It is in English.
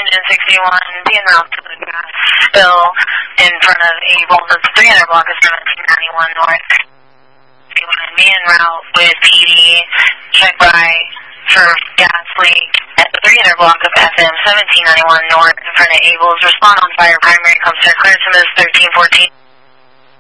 and 61, being route to the gas spill in front of Abel's. It's 300 block of 1791 North. Be en route with PD, check by for gas leak at the 300 block of FM 1791 North in front of Abel's. Respond on fire primary, come clear to Miss 1314.